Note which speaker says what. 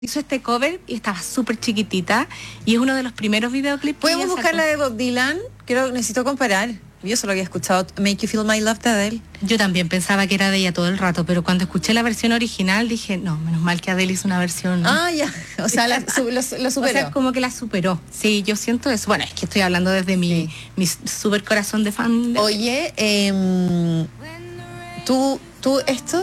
Speaker 1: hizo este cover y estaba súper chiquitita y es uno de los primeros videoclips que
Speaker 2: ¿Podemos
Speaker 1: ella
Speaker 2: buscar
Speaker 1: sacó.
Speaker 2: la de Bob Dylan? Necesito comparar. Yo solo había escuchado Make You Feel My Love de Adele.
Speaker 1: Yo también pensaba que era de ella todo el rato, pero cuando escuché la versión original dije, no, menos mal que Adele hizo una versión.
Speaker 2: Ah, ya. O sea, lo superó.
Speaker 1: O sea, como que la superó. Sí, yo siento eso. Bueno, es que estoy hablando desde mi super corazón de fan.
Speaker 2: Oye, tú esto